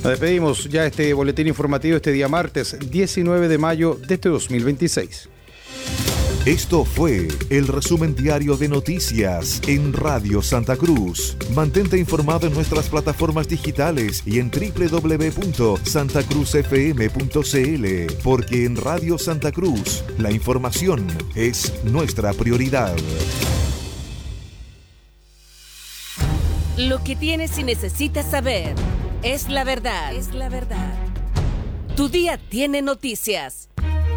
Nos despedimos ya este boletín informativo este día martes 19 de mayo de este 2026. Esto fue el resumen diario de noticias en Radio Santa Cruz. Mantente informado en nuestras plataformas digitales y en www.santacruzfm.cl, porque en Radio Santa Cruz la información es nuestra prioridad. Lo que tienes y necesitas saber es la verdad. Es la verdad. Tu día tiene noticias.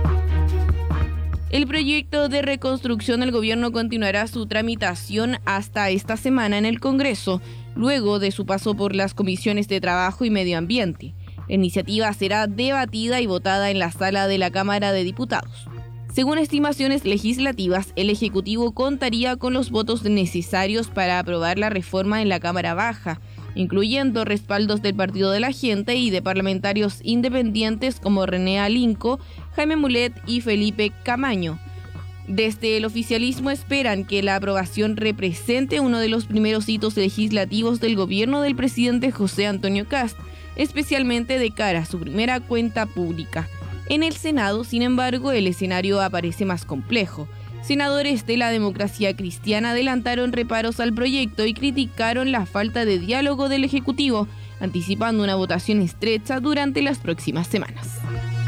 El proyecto de reconstrucción del gobierno continuará su tramitación hasta esta semana en el Congreso, luego de su paso por las comisiones de Trabajo y Medio Ambiente. La iniciativa será debatida y votada en la sala de la Cámara de Diputados. Según estimaciones legislativas, el Ejecutivo contaría con los votos necesarios para aprobar la reforma en la Cámara Baja, incluyendo respaldos del Partido de la Gente y de parlamentarios independientes como René Alinco, Jaime Mulet y Felipe Camaño. Desde el oficialismo esperan que la aprobación represente uno de los primeros hitos legislativos del gobierno del presidente José Antonio Kast, especialmente de cara a su primera cuenta pública. En el Senado, sin embargo, el escenario aparece más complejo. Senadores de la Democracia Cristiana adelantaron reparos al proyecto y criticaron la falta de diálogo del Ejecutivo, anticipando una votación estrecha durante las próximas semanas.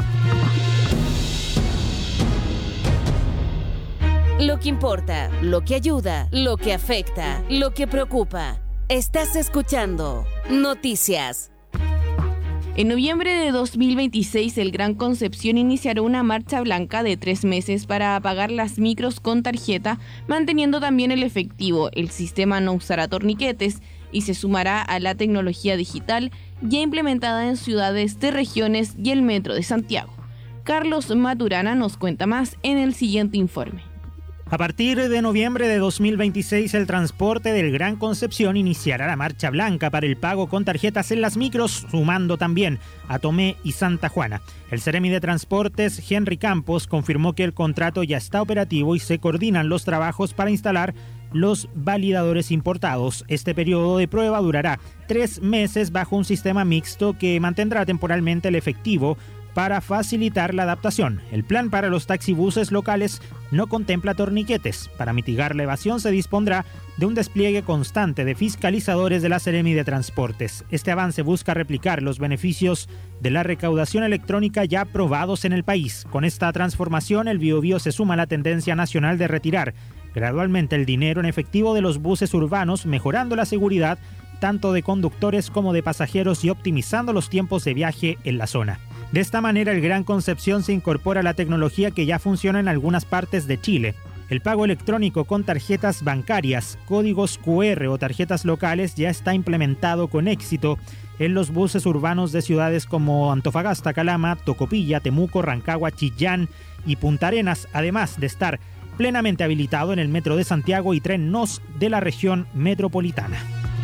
Lo que importa, lo que ayuda, lo que afecta, lo que preocupa. Estás escuchando Noticias. En noviembre de 2026, el Gran Concepción iniciará una marcha blanca de 3 meses para pagar las micros con tarjeta, manteniendo también el efectivo. El sistema no usará torniquetes y se sumará a la tecnología digital ya implementada en ciudades de regiones y el Metro de Santiago. Carlos Maturana nos cuenta más en el siguiente informe. A partir de noviembre de 2026, el transporte del Gran Concepción iniciará la marcha blanca para el pago con tarjetas en las micros, sumando también a Tomé y Santa Juana. El Seremi de Transportes, Henry Campos, confirmó que el contrato ya está operativo y se coordinan los trabajos para instalar los validadores importados. Este periodo de prueba durará 3 meses bajo un sistema mixto que mantendrá temporalmente el efectivo para facilitar la adaptación. El plan para los taxibuses locales no contempla torniquetes. Para mitigar la evasión se dispondrá de un despliegue constante de fiscalizadores de la Seremi de Transportes. Este avance busca replicar los beneficios de la recaudación electrónica ya probados en el país. Con esta transformación, el Biobío se suma a la tendencia nacional de retirar gradualmente el dinero en efectivo de los buses urbanos, mejorando la seguridad tanto de conductores como de pasajeros y optimizando los tiempos de viaje en la zona. De esta manera, el Gran Concepción se incorpora a la tecnología que ya funciona en algunas partes de Chile. El pago electrónico con tarjetas bancarias, códigos QR o tarjetas locales ya está implementado con éxito en los buses urbanos de ciudades como Antofagasta, Calama, Tocopilla, Temuco, Rancagua, Chillán y Punta Arenas, además de estar plenamente habilitado en el Metro de Santiago y Tren NOS de la región metropolitana.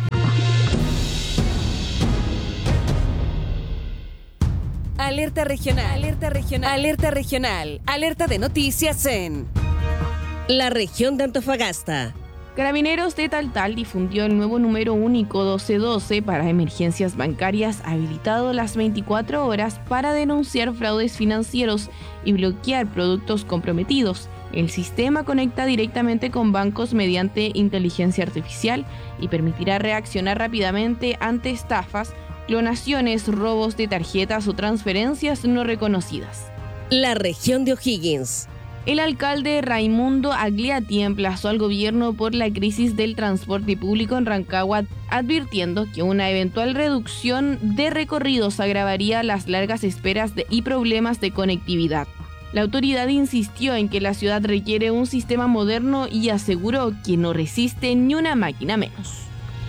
Alerta regional, alerta regional, alerta regional, alerta de noticias en la región de Antofagasta. Carabineros de Taltal difundió el nuevo número único 1212 para emergencias bancarias, habilitado las 24 horas para denunciar fraudes financieros y bloquear productos comprometidos. El sistema conecta directamente con bancos mediante inteligencia artificial y permitirá reaccionar rápidamente ante estafas, clonaciones, robos de tarjetas o transferencias no reconocidas. La región de O'Higgins. El alcalde Raimundo Agliati emplazó al gobierno por la crisis del transporte público en Rancagua, advirtiendo que una eventual reducción de recorridos agravaría las largas esperas y problemas de conectividad. La autoridad insistió en que la ciudad requiere un sistema moderno y aseguró que no resiste ni una máquina menos.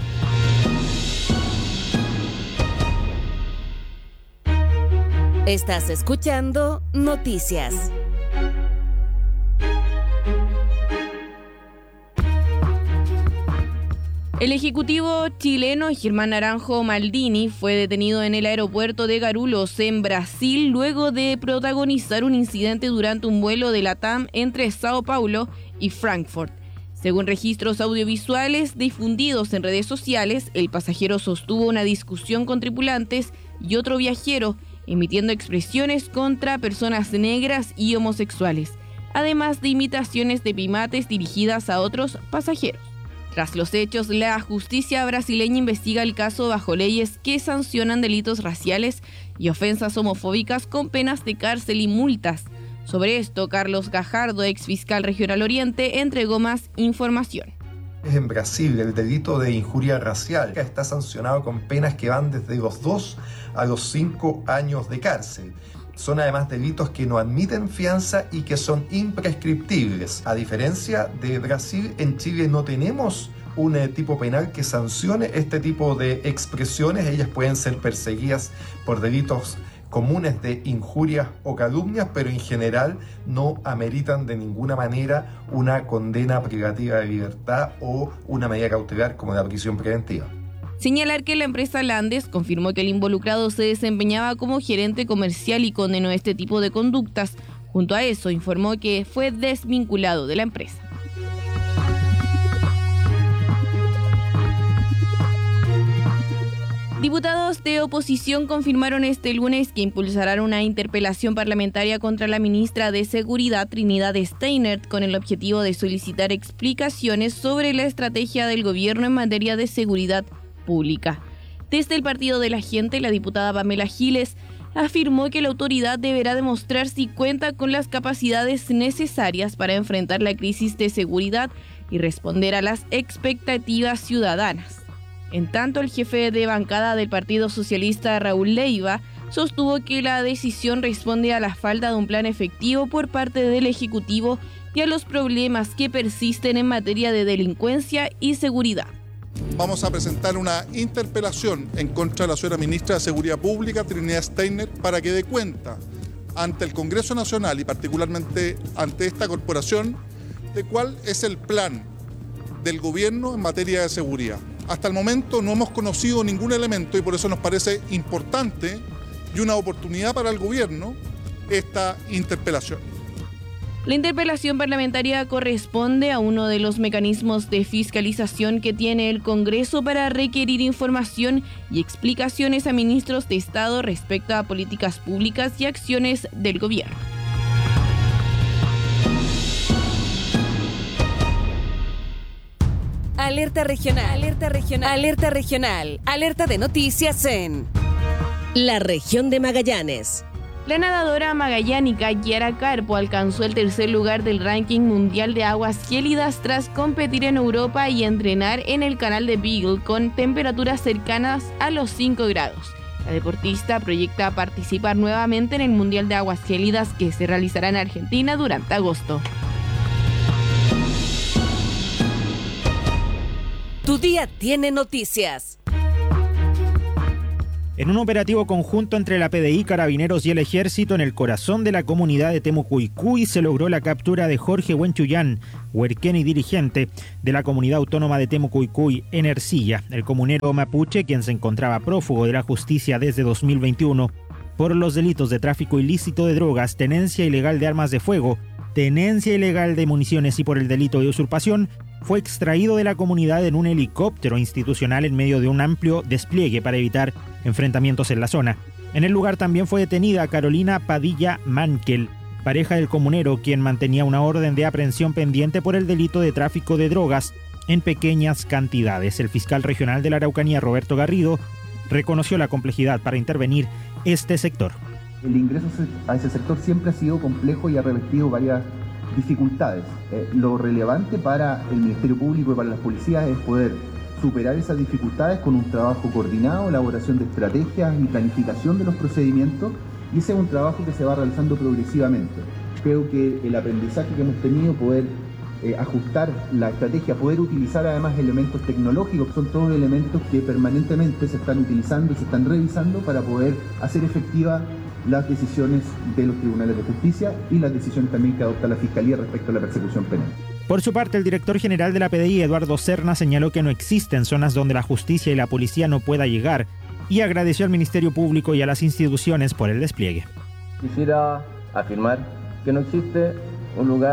Estás escuchando Noticias. El ejecutivo chileno Germán Naranjo Maldini fue detenido en el aeropuerto de Guarulhos, en Brasil, luego de protagonizar un incidente durante un vuelo de LATAM entre Sao Paulo y Frankfurt. Según registros audiovisuales difundidos en redes sociales, el pasajero sostuvo una discusión con tripulantes y otro viajero, emitiendo expresiones contra personas negras y homosexuales, además de imitaciones de primates dirigidas a otros pasajeros. Tras los hechos, la justicia brasileña investiga el caso bajo leyes que sancionan delitos raciales y ofensas homofóbicas con penas de cárcel y multas. Sobre esto, Carlos Gajardo, ex fiscal regional Oriente, entregó más información. En Brasil, el delito de injuria racial está sancionado con penas que van desde los 2 a los 5 años de cárcel. Son además delitos que no admiten fianza y que son imprescriptibles. A diferencia de Brasil, en Chile no tenemos un tipo penal que sancione este tipo de expresiones. Ellas pueden ser perseguidas por delitos comunes de injurias o calumnias, pero en general no ameritan de ninguna manera una condena privativa de libertad o una medida cautelar como la prisión preventiva. Señalar que la empresa Landes confirmó que el involucrado se desempeñaba como gerente comercial y condenó este tipo de conductas. Junto a eso, informó que fue desvinculado de la empresa. Diputados de oposición confirmaron este lunes que impulsarán una interpelación parlamentaria contra la ministra de Seguridad, Trinidad Steinert, con el objetivo de solicitar explicaciones sobre la estrategia del gobierno en materia de seguridad pública. Desde el Partido de la Gente, la diputada Pamela Giles afirmó que la autoridad deberá demostrar si cuenta con las capacidades necesarias para enfrentar la crisis de seguridad y responder a las expectativas ciudadanas. En tanto, el jefe de bancada del Partido Socialista, Raúl Leiva, sostuvo que la decisión responde a la falta de un plan efectivo por parte del Ejecutivo y a los problemas que persisten en materia de delincuencia y seguridad. Vamos a presentar una interpelación en contra de la señora ministra de Seguridad Pública, Trinidad Steinert, para que dé cuenta ante el Congreso Nacional y particularmente ante esta corporación de cuál es el plan del gobierno en materia de seguridad. Hasta el momento no hemos conocido ningún elemento y por eso nos parece importante y una oportunidad para el gobierno esta interpelación. La interpelación parlamentaria corresponde a uno de los mecanismos de fiscalización que tiene el Congreso para requerir información y explicaciones a ministros de Estado respecto a políticas públicas y acciones del gobierno. Alerta regional, alerta regional, alerta regional, alerta de noticias en la región de Magallanes. La nadadora magallánica Kiara Carpo alcanzó el tercer lugar del ranking mundial de aguas gélidas tras competir en Europa y entrenar en el canal de Beagle con temperaturas cercanas a los 5 grados. La deportista proyecta participar nuevamente en el Mundial de Aguas Gélidas que se realizará en Argentina durante agosto. Tu día tiene noticias. En un operativo conjunto entre la PDI, Carabineros y el Ejército en el corazón de la comunidad de Temucuicui se logró la captura de Jorge Huenchuyán, huerquén y dirigente de la comunidad autónoma de Temucuicui en Ercilla. El comunero mapuche, quien se encontraba prófugo de la justicia desde 2021 por los delitos de tráfico ilícito de drogas, tenencia ilegal de armas de fuego, tenencia ilegal de municiones y por el delito de usurpación, fue extraído de la comunidad en un helicóptero institucional en medio de un amplio despliegue para evitar enfrentamientos en la zona. En el lugar también fue detenida Carolina Padilla Mankel, pareja del comunero, quien mantenía una orden de aprehensión pendiente por el delito de tráfico de drogas en pequeñas cantidades. El fiscal regional de la Araucanía, Roberto Garrido, reconoció la complejidad para intervenir este sector. El ingreso a ese sector siempre ha sido complejo y ha revestido varias dificultades. Lo relevante para el Ministerio Público y para las policías es poder superar esas dificultades con un trabajo coordinado, elaboración de estrategias y planificación de los procedimientos, y ese es un trabajo que se va realizando progresivamente. Creo que el aprendizaje que hemos tenido, poder ajustar la estrategia, poder utilizar además elementos tecnológicos, son todos elementos que permanentemente se están utilizando y se están revisando para poder hacer efectiva las decisiones de los tribunales de justicia y las decisiones también que adopta la Fiscalía respecto a la persecución penal. Por su parte, el director general de la PDI, Eduardo Serna, señaló que no existen zonas donde la justicia y la policía no pueda llegar y agradeció al Ministerio Público y a las instituciones por el despliegue. Quisiera afirmar que no existe un lugar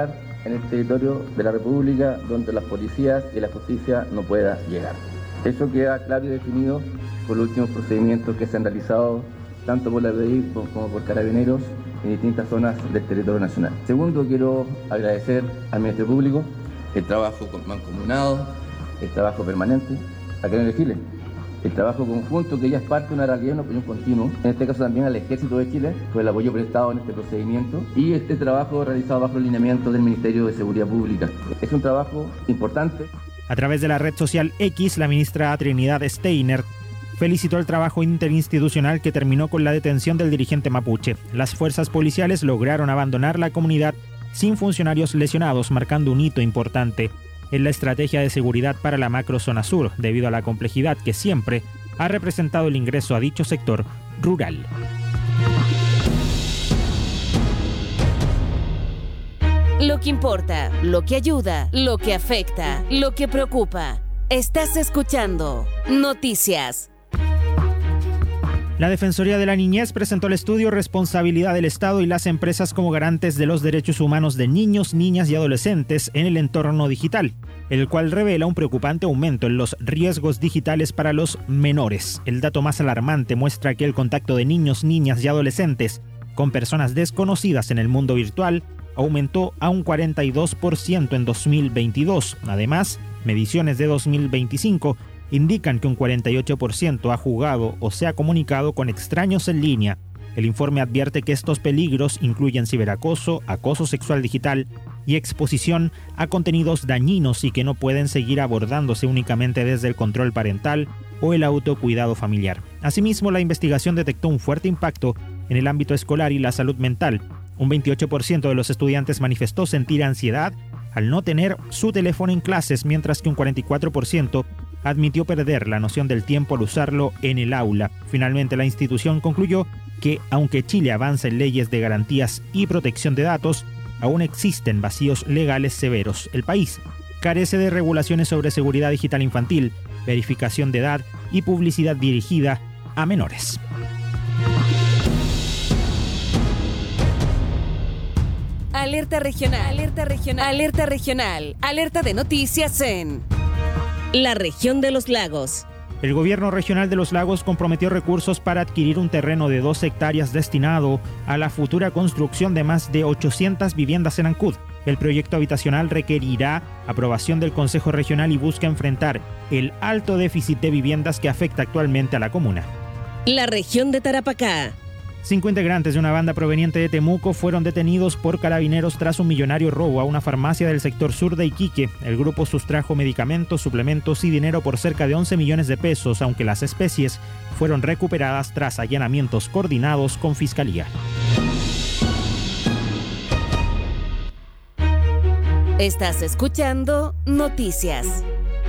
en el territorio de la República donde las policías y la justicia no pueda llegar. Eso queda claro y definido por los últimos procedimientos que se han realizado tanto por la PDI como por Carabineros en distintas zonas del territorio nacional. Segundo, quiero agradecer al Ministerio Público el trabajo mancomunado, el trabajo permanente, a Carabineros de Chile, el trabajo conjunto que ya es parte de una realidad, una opinión continua, en este caso también al Ejército de Chile, por el apoyo prestado en este procedimiento, y este trabajo realizado bajo el lineamiento del Ministerio de Seguridad Pública. Es un trabajo importante. A través de la red social X, la ministra Trinidad Steiner felicitó el trabajo interinstitucional que terminó con la detención del dirigente mapuche. Las fuerzas policiales lograron abandonar la comunidad sin funcionarios lesionados, marcando un hito importante en la estrategia de seguridad para la macrozona sur, debido a la complejidad que siempre ha representado el ingreso a dicho sector rural. Lo que importa, lo que ayuda, lo que afecta, lo que preocupa. Estás escuchando Noticias. La Defensoría de la Niñez presentó el estudio Responsabilidad del Estado y las empresas como garantes de los derechos humanos de niños, niñas y adolescentes en el entorno digital, el cual revela un preocupante aumento en los riesgos digitales para los menores. El dato más alarmante muestra que el contacto de niños, niñas y adolescentes con personas desconocidas en el mundo virtual aumentó a un 42% en 2022. Además, mediciones de 2025 indican que un 48% ha jugado o se ha comunicado con extraños en línea. El informe advierte que estos peligros incluyen ciberacoso, acoso sexual digital y exposición a contenidos dañinos y que no pueden seguir abordándose únicamente desde el control parental o el autocuidado familiar. Asimismo, la investigación detectó un fuerte impacto en el ámbito escolar y la salud mental. Un 28% de los estudiantes manifestó sentir ansiedad al no tener su teléfono en clases, mientras que un 44% admitió perder la noción del tiempo al usarlo en el aula. Finalmente, la institución concluyó que, aunque Chile avanza en leyes de garantías y protección de datos, aún existen vacíos legales severos. El país carece de regulaciones sobre seguridad digital infantil, verificación de edad y publicidad dirigida a menores. Alerta regional, alerta regional, alerta regional, alerta de noticias en la región de los lagos. El gobierno regional de los lagos comprometió recursos para adquirir un terreno de 2 hectáreas destinado a la futura construcción de más de 800 viviendas en Ancud. El proyecto habitacional requerirá aprobación del Consejo Regional y busca enfrentar el alto déficit de viviendas que afecta actualmente a la comuna. La región de Tarapacá. 5 integrantes de una banda proveniente de Temuco fueron detenidos por Carabineros tras un millonario robo a una farmacia del sector sur de Iquique. El grupo sustrajo medicamentos, suplementos y dinero por cerca de 11 millones de pesos, aunque las especies fueron recuperadas tras allanamientos coordinados con Fiscalía. Estás escuchando Noticias.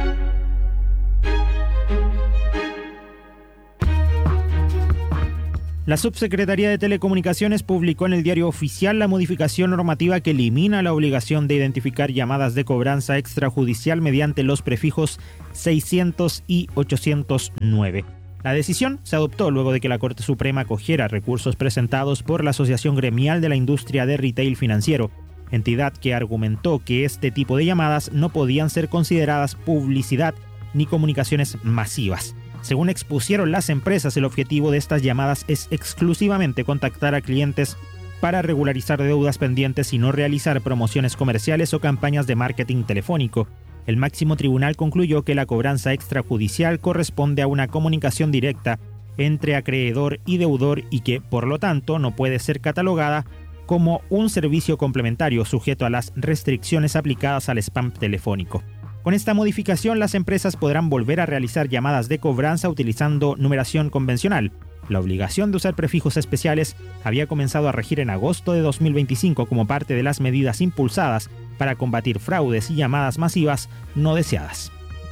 La Subsecretaría de Telecomunicaciones publicó en el Diario Oficial la modificación normativa que elimina la obligación de identificar llamadas de cobranza extrajudicial mediante los prefijos 600 y 809. La decisión se adoptó luego de que la Corte Suprema acogiera recursos presentados por la Asociación Gremial de la Industria de Retail Financiero, entidad que argumentó que este tipo de llamadas no podían ser consideradas publicidad ni comunicaciones masivas. Según expusieron las empresas, el objetivo de estas llamadas es exclusivamente contactar a clientes para regularizar deudas pendientes y no realizar promociones comerciales o campañas de marketing telefónico. El máximo tribunal concluyó que la cobranza extrajudicial corresponde a una comunicación directa entre acreedor y deudor y que, por lo tanto, no puede ser catalogada como un servicio complementario sujeto a las restricciones aplicadas al spam telefónico. Con esta modificación, las empresas podrán volver a realizar llamadas de cobranza utilizando numeración convencional. La obligación de usar prefijos especiales había comenzado a regir en agosto de 2025 como parte de las medidas impulsadas para combatir fraudes y llamadas masivas no deseadas.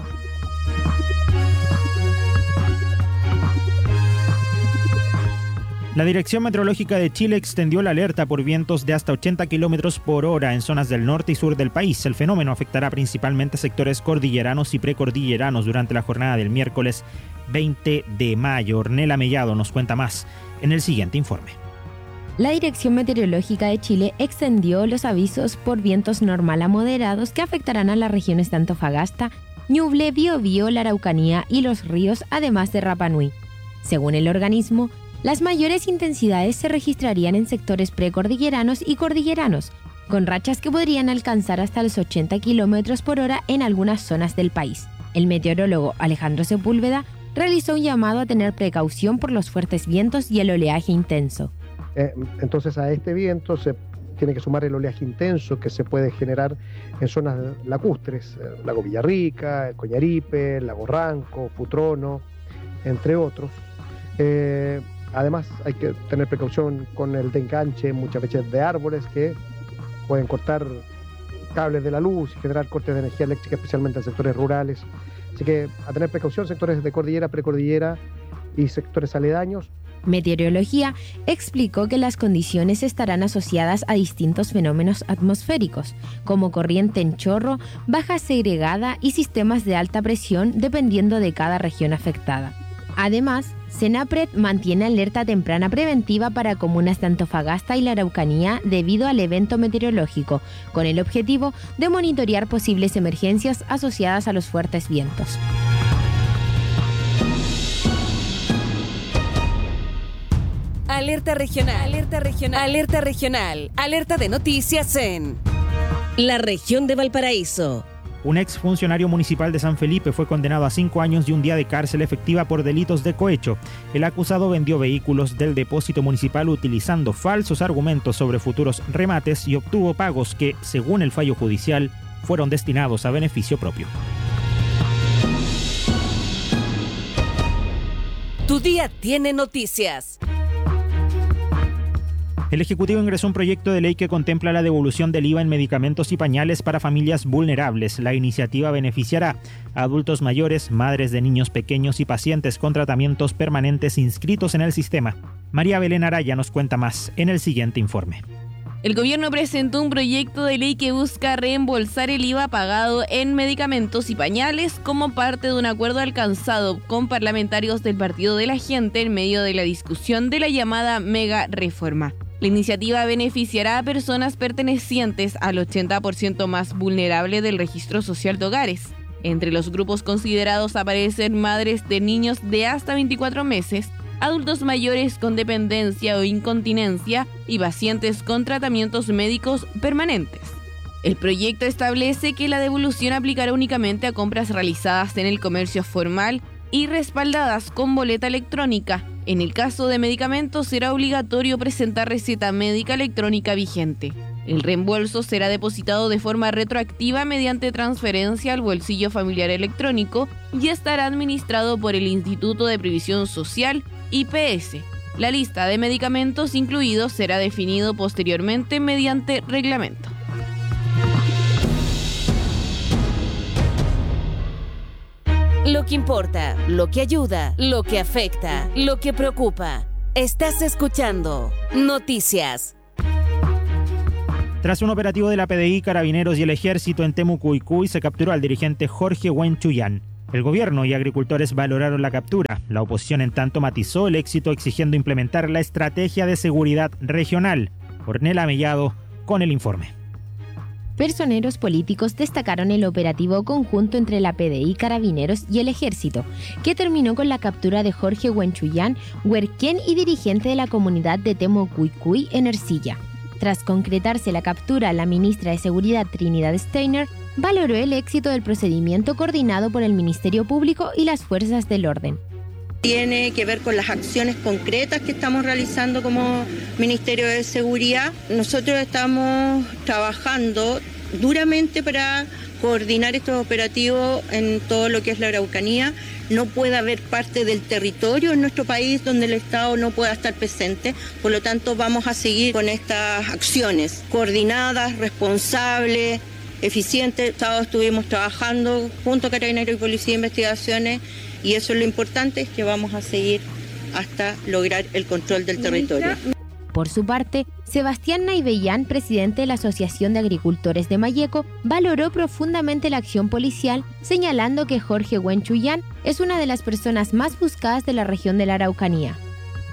La Dirección Meteorológica de Chile extendió la alerta por vientos de hasta 80 km por hora en zonas del norte y sur del país. El fenómeno afectará principalmente sectores cordilleranos y precordilleranos durante la jornada del miércoles 20 de mayo. Ornella Mellado nos cuenta más en el siguiente informe. La Dirección Meteorológica de Chile extendió los avisos por vientos normal a moderados que afectarán a las regiones de Antofagasta, Ñuble, Biobío, la Araucanía y los ríos, además de Rapa Nui. Según el organismo, las mayores intensidades se registrarían en sectores precordilleranos y cordilleranos, con rachas que podrían alcanzar hasta los 80 km por hora en algunas zonas del país. El meteorólogo Alejandro Sepúlveda realizó un llamado a tener precaución por los fuertes vientos y el oleaje intenso. Entonces a este viento se tiene que sumar el oleaje intenso que se puede generar en zonas lacustres, Lago Villarrica, el Coñaripe, Lago Ranco, Futrono, entre otros. Además hay que tener precaución con el desenganche muchas veces de árboles que pueden cortar cables de la luz y generar cortes de energía eléctrica, especialmente en sectores rurales. Así que a tener precaución, sectores de cordillera, precordillera y sectores aledaños. Meteorología explicó que las condiciones estarán asociadas a distintos fenómenos atmosféricos, como corriente en chorro, baja segregada y sistemas de alta presión dependiendo de cada región afectada. Además, Senapred mantiene alerta temprana preventiva para comunas de Antofagasta y la Araucanía debido al evento meteorológico, con el objetivo de monitorear posibles emergencias asociadas a los fuertes vientos. Alerta regional, alerta regional, alerta regional, alerta de noticias en la región de Valparaíso. Un exfuncionario municipal de San Felipe fue condenado a 5 años y un día de cárcel efectiva por delitos de cohecho. El acusado vendió vehículos del depósito municipal utilizando falsos argumentos sobre futuros remates y obtuvo pagos que, según el fallo judicial, fueron destinados a beneficio propio. Tu día tiene noticias. El Ejecutivo ingresó un proyecto de ley que contempla la devolución del IVA en medicamentos y pañales para familias vulnerables. La iniciativa beneficiará a adultos mayores, madres de niños pequeños y pacientes con tratamientos permanentes inscritos en el sistema. María Belén Araya nos cuenta más en el siguiente informe. El gobierno presentó un proyecto de ley que busca reembolsar el IVA pagado en medicamentos y pañales como parte de un acuerdo alcanzado con parlamentarios del Partido de la Gente en medio de la discusión de la llamada mega reforma. La iniciativa beneficiará a personas pertenecientes al 80% más vulnerable del registro social de hogares. Entre los grupos considerados aparecen madres de niños de hasta 24 meses, adultos mayores con dependencia o incontinencia y pacientes con tratamientos médicos permanentes. El proyecto establece que la devolución aplicará únicamente a compras realizadas en el comercio formal y respaldadas con boleta electrónica. En el caso de medicamentos será obligatorio presentar receta médica electrónica vigente. El reembolso será depositado de forma retroactiva mediante transferencia al bolsillo familiar electrónico y estará administrado por el Instituto de Previsión Social, IPS. La lista de medicamentos incluidos será definido posteriormente mediante reglamento. Lo que importa, lo que ayuda, lo que afecta, lo que preocupa. Estás escuchando Noticias. Tras un operativo de la PDI, Carabineros y el Ejército en Temucuicui se capturó al dirigente Jorge Huenchuyán. El gobierno y agricultores valoraron la captura. La oposición, en tanto, matizó el éxito exigiendo implementar la estrategia de seguridad regional. Ornella Mellado con el informe. Personeros políticos destacaron el operativo conjunto entre la PDI, Carabineros y el Ejército, que terminó con la captura de Jorge Huenchuyán, huerquén y dirigente de la comunidad de Temucuicui en Ercilla. Tras concretarse la captura, la ministra de Seguridad, Trinidad Steiner, valoró el éxito del procedimiento coordinado por el Ministerio Público y las fuerzas del orden. Tiene que ver con las acciones concretas que estamos realizando como Ministerio de Seguridad. Nosotros estamos trabajando duramente para coordinar estos operativos en todo lo que es la Araucanía. No puede haber parte del territorio en nuestro país donde el Estado no pueda estar presente. Por lo tanto, vamos a seguir con estas acciones coordinadas, responsables, eficientes. El sábado estuvimos trabajando junto a Carabineros y Policía de Investigaciones. Y eso es lo importante, es que vamos a seguir hasta lograr el control del territorio. Por su parte, Sebastián Naibellán, presidente de la Asociación de Agricultores de Malleco, valoró profundamente la acción policial, señalando que Jorge Huenchuyán es una de las personas más buscadas de la región de la Araucanía.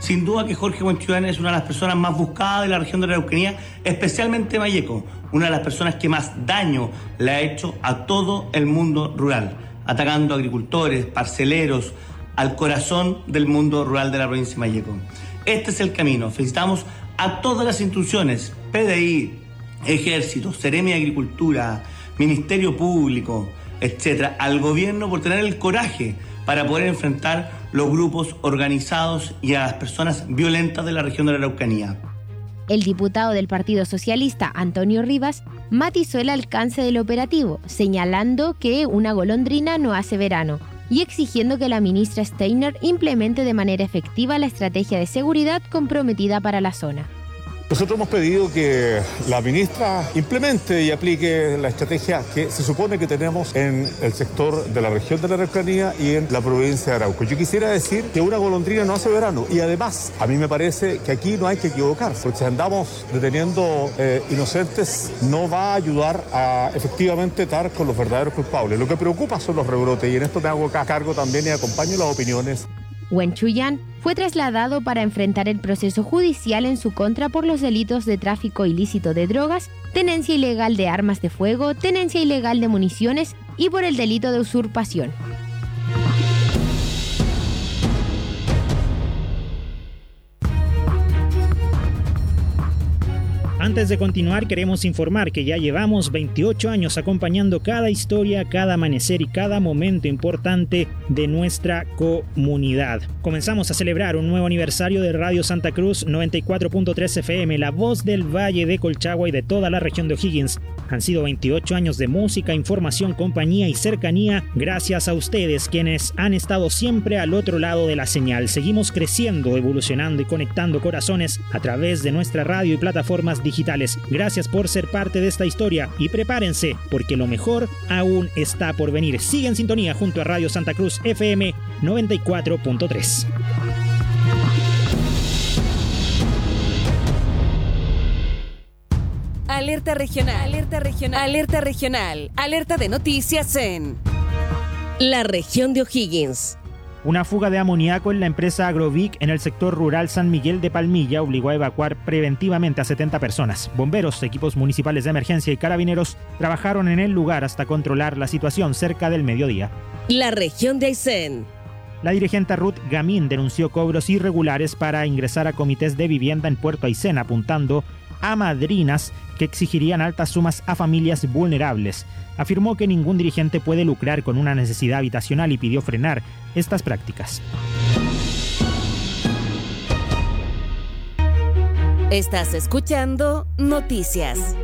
Sin duda que Jorge Huenchuyán es una de las personas más buscadas de la región de la Araucanía, especialmente Mayeco, una de las personas que más daño le ha hecho a todo el mundo rural, atacando a agricultores, parceleros, al corazón del mundo rural de la provincia de Mayeco. Este es el camino. Felicitamos a todas las instituciones, PDI, Ejército, Seremi de Agricultura, Ministerio Público, etcétera, al gobierno por tener el coraje para poder enfrentar los grupos organizados y a las personas violentas de la región de la Araucanía. El diputado del Partido Socialista, Antonio Rivas, matizó el alcance del operativo, señalando que una golondrina no hace verano y exigiendo que la ministra Steiner implemente de manera efectiva la estrategia de seguridad comprometida para la zona. Nosotros hemos pedido que la ministra implemente y aplique la estrategia que se supone que tenemos en el sector de la región de la Araucanía y en la provincia de Arauco. Yo quisiera decir que una golondrina no hace verano y además a mí me parece que aquí no hay que equivocarse, porque si andamos deteniendo inocentes no va a ayudar a efectivamente dar con los verdaderos culpables. Lo que preocupa son los rebrotes y en esto me hago cargo también y acompaño las opiniones. Huenchuyán fue trasladado para enfrentar el proceso judicial en su contra por los delitos de tráfico ilícito de drogas, tenencia ilegal de armas de fuego, tenencia ilegal de municiones y por el delito de usurpación. Antes de continuar, queremos informar que ya llevamos 28 años acompañando cada historia, cada amanecer y cada momento importante de nuestra comunidad. Comenzamos a celebrar un nuevo aniversario de Radio Santa Cruz 94.3 FM, la voz del Valle de Colchagua y de toda la región de O'Higgins. Han sido 28 años de música, información, compañía y cercanía gracias a ustedes, quienes han estado siempre al otro lado de la señal. Seguimos creciendo, evolucionando y conectando corazones a través de nuestra radio y plataformas digitales. Gracias por ser parte de esta historia y prepárense porque lo mejor aún está por venir. Sigue en sintonía junto a Radio Santa Cruz FM 94.3. Alerta regional, alerta regional, alerta regional, alerta de noticias en la región de O'Higgins. Una fuga de amoníaco en la empresa Agrovic en el sector rural San Miguel de Palmilla obligó a evacuar preventivamente a 70 personas. Bomberos, equipos municipales de emergencia y carabineros trabajaron en el lugar hasta controlar la situación cerca del mediodía. La región de Aysén. La dirigente Ruth Gamín denunció cobros irregulares para ingresar a comités de vivienda en Puerto Aysén, apuntando a madrinas que exigirían altas sumas a familias vulnerables. Afirmó que ningún dirigente puede lucrar con una necesidad habitacional y pidió frenar estas prácticas. Estás escuchando Noticias.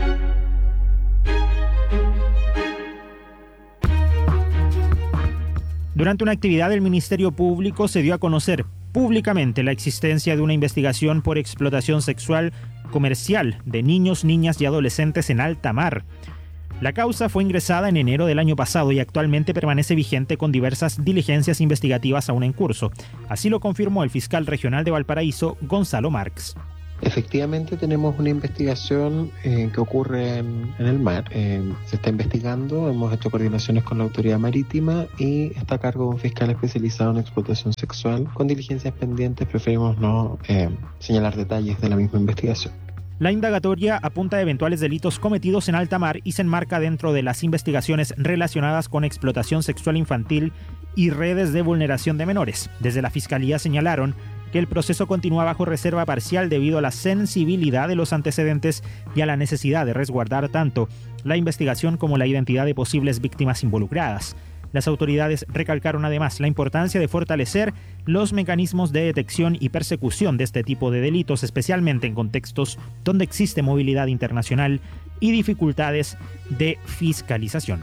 Durante una actividad del Ministerio Público se dio a conocer públicamente la existencia de una investigación por explotación sexual comercial de niños, niñas y adolescentes en alta mar. La causa fue ingresada en enero del año pasado y actualmente permanece vigente con diversas diligencias investigativas aún en curso. Así lo confirmó el fiscal regional de Valparaíso, Gonzalo Marx. Efectivamente tenemos una investigación que ocurre en el mar. Se está investigando, hemos hecho coordinaciones con la autoridad marítima y está a cargo de un fiscal especializado en explotación sexual. Con diligencias pendientes preferimos no señalar detalles de la misma investigación. La indagatoria apunta a eventuales delitos cometidos en alta mar y se enmarca dentro de las investigaciones relacionadas con explotación sexual infantil y redes de vulneración de menores. Desde la Fiscalía señalaron que el proceso continúa bajo reserva parcial debido a la sensibilidad de los antecedentes y a la necesidad de resguardar tanto la investigación como la identidad de posibles víctimas involucradas. Las autoridades recalcaron además la importancia de fortalecer los mecanismos de detección y persecución de este tipo de delitos, especialmente en contextos donde existe movilidad internacional y dificultades de fiscalización.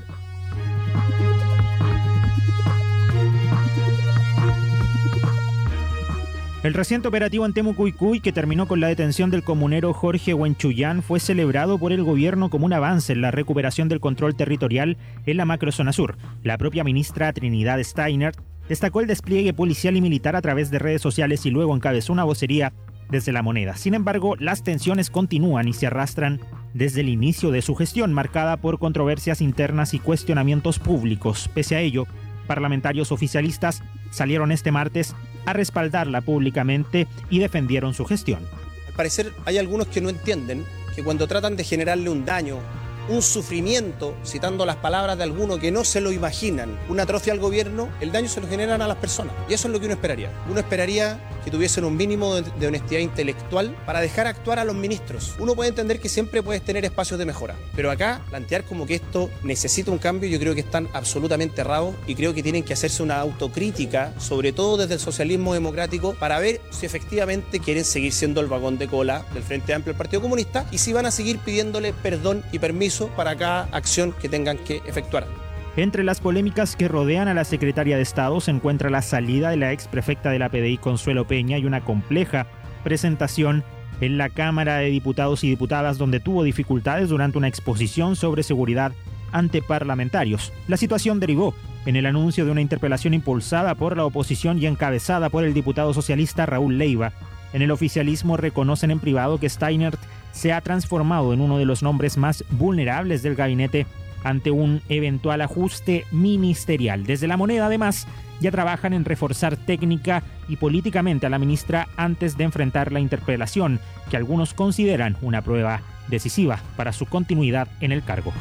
El reciente operativo en Temucuicui, que terminó con la detención del comunero Jorge Huenchuyán, fue celebrado por el gobierno como un avance en la recuperación del control territorial en la macrozona sur. La propia ministra Trinidad Steiner destacó el despliegue policial y militar a través de redes sociales y luego encabezó una vocería desde La Moneda. Sin embargo, las tensiones continúan y se arrastran desde el inicio de su gestión, marcada por controversias internas y cuestionamientos públicos. Pese a ello, parlamentarios oficialistas salieron este martes a respaldarla públicamente y defendieron su gestión. Al parecer hay algunos que no entienden que cuando tratan de generarle un daño, un sufrimiento, citando las palabras de algunos que no se lo imaginan, una atrocidad al gobierno, el daño se lo generan a las personas. Y eso es lo que uno esperaría. Uno esperaría que tuviesen un mínimo de honestidad intelectual para dejar actuar a los ministros. Uno puede entender que siempre puedes tener espacios de mejora, pero acá plantear como que esto necesita un cambio, yo creo que están absolutamente errados y creo que tienen que hacerse una autocrítica, sobre todo desde el socialismo democrático, para ver si efectivamente quieren seguir siendo el vagón de cola del Frente Amplio del Partido Comunista y si van a seguir pidiéndole perdón y permiso para cada acción que tengan que efectuar. Entre las polémicas que rodean a la secretaria de Estado se encuentra la salida de la ex prefecta de la PDI, Consuelo Peña, y una compleja presentación en la Cámara de Diputados y Diputadas, donde tuvo dificultades durante una exposición sobre seguridad ante parlamentarios. La situación derivó en el anuncio de una interpelación impulsada por la oposición y encabezada por el diputado socialista Raúl Leiva. En el oficialismo reconocen en privado que Steinert se ha transformado en uno de los nombres más vulnerables del gabinete ante un eventual ajuste ministerial. Desde La Moneda, además, ya trabajan en reforzar técnica y políticamente a la ministra antes de enfrentar la interpelación, que algunos consideran una prueba decisiva para su continuidad en el cargo.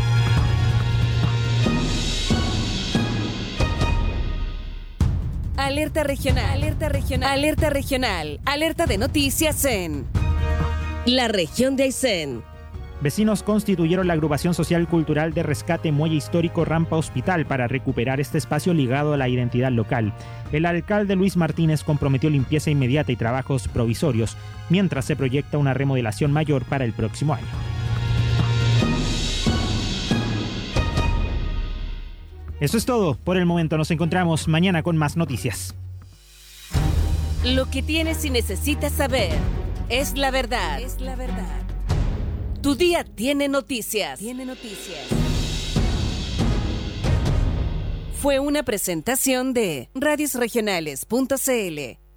Alerta regional, alerta regional, alerta regional, alerta de noticias en la región de Aysén. Vecinos constituyeron la agrupación social cultural de rescate Muelle Histórico Rampa Hospital para recuperar este espacio ligado a la identidad local. El alcalde Luis Martínez comprometió limpieza inmediata y trabajos provisorios, mientras se proyecta una remodelación mayor para el próximo año. Eso es todo. Por el momento nos encontramos mañana con más noticias. Lo que tienes y necesitas saber es la verdad. Es la verdad. Tu día tiene noticias. Fue una presentación de radiosregionales.cl.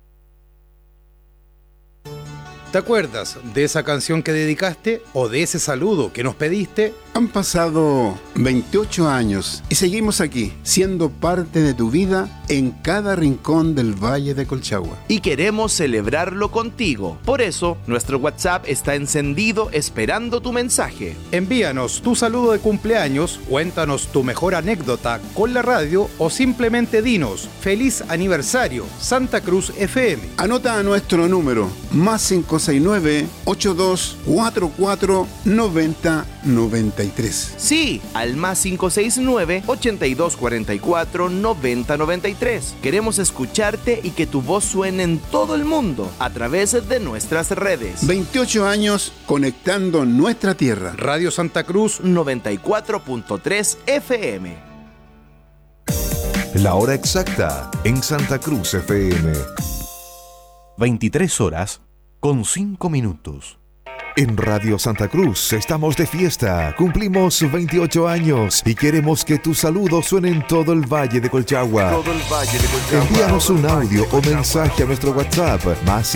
¿Te acuerdas de esa canción que dedicaste o de ese saludo que nos pediste? Han pasado 28 años y seguimos aquí, siendo parte de tu vida en cada rincón del Valle de Colchagua. Y queremos celebrarlo contigo. Por eso, nuestro WhatsApp está encendido esperando tu mensaje. Envíanos tu saludo de cumpleaños, cuéntanos tu mejor anécdota con la radio o simplemente dinos ¡Feliz aniversario, Santa Cruz FM! Anota a nuestro número, más 569-8244-9093. Sí, al más 569-8244-9093. Queremos escucharte y que tu voz suene en todo el mundo a través de nuestras redes. 28 años conectando nuestra tierra. Radio Santa Cruz 94.3 FM. La hora exacta en Santa Cruz FM. 23 horas con 5 minutos. En Radio Santa Cruz estamos de fiesta, cumplimos 28 años y queremos que tus saludos suenen en todo el Valle de Colchagua. Envíanos un audio o mensaje a nuestro WhatsApp, más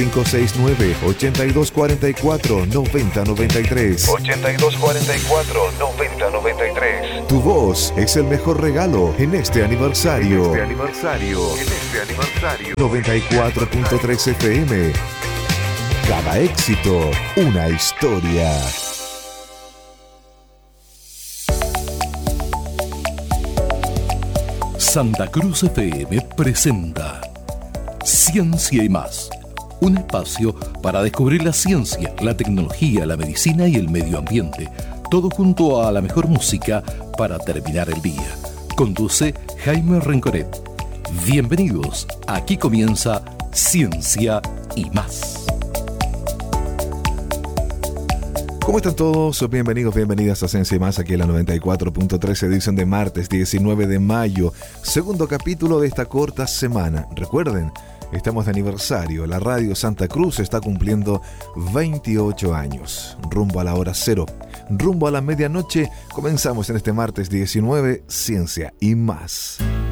569-8244-9093. 8244-9093. Tu voz es el mejor regalo en este aniversario. 94.3 FM. Cada éxito, una historia. Santa Cruz FM presenta Ciencia y Más, un espacio para descubrir la ciencia, la tecnología, la medicina y el medio ambiente, todo junto a la mejor música para terminar el día. Conduce Jaime Rencoret. Bienvenidos, aquí comienza Ciencia y Más. ¿Cómo están todos? Bienvenidos, bienvenidas a Ciencia y Más, aquí en la 94.3, edición de martes 19 de mayo, segundo capítulo de esta corta semana. Recuerden, estamos de aniversario, la Radio Santa Cruz está cumpliendo 28 años, rumbo a la hora cero, rumbo a la medianoche, comenzamos en este martes 19, Ciencia y Más.